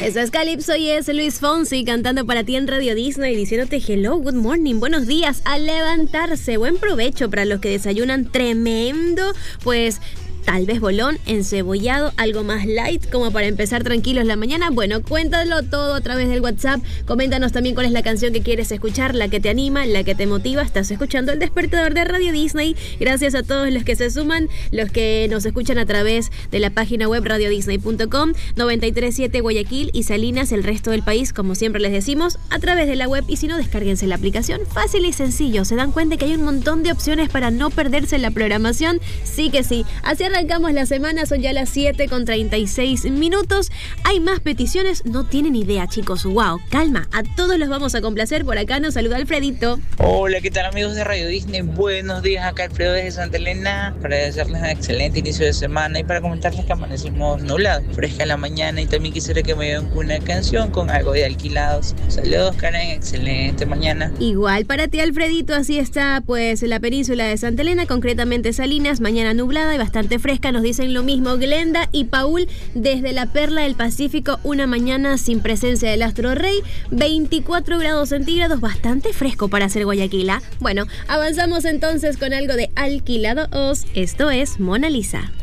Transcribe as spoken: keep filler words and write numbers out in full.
Eso es Calypso y es Luis Fonsi cantando para ti en Radio Disney, diciéndote hello, good morning, buenos días, a levantarse, buen provecho para los que desayunan tremendo, pues... tal vez bolón, encebollado, algo más light como para empezar tranquilos la mañana. Bueno, cuéntalo todo a través del WhatsApp. Coméntanos también cuál es la canción que quieres escuchar, la que te anima, la que te motiva. Estás escuchando El Despertador de Radio Disney. Gracias a todos los que se suman, los que nos escuchan a través de la página web radio disney punto com, noventa y tres punto siete Guayaquil y Salinas, el resto del país, como siempre les decimos, a través de la web. Y si no, descárguense la aplicación. Fácil y sencillo. ¿Se dan cuenta que hay un montón de opciones para no perderse la programación? Sí que sí. Así arrancamos la semana, son ya las siete con treinta y seis minutos. Hay más peticiones, no tienen idea, chicos. Wow, calma, a todos los vamos a complacer. Por acá nos saluda Alfredito. Hola, ¿qué tal, amigos de Radio Disney? Buenos días, acá Alfredo desde Santa Elena, para desearles un excelente inicio de semana y para comentarles que amanecimos nublados, fresca en la mañana, y también quisiera que me den una canción con algo de Alquilados. Saludos, Karen, excelente mañana. Igual para ti, Alfredito, así está pues la península de Santa Elena, concretamente Salinas, mañana nublada y bastante fresca. Nos dicen lo mismo Glenda y Paul desde la Perla del Pacífico, una mañana sin presencia del astro rey, veinticuatro grados centígrados, bastante fresco para ser Guayaquil. Bueno, avanzamos entonces con algo de Alquilados. Esto es Mona Lisa.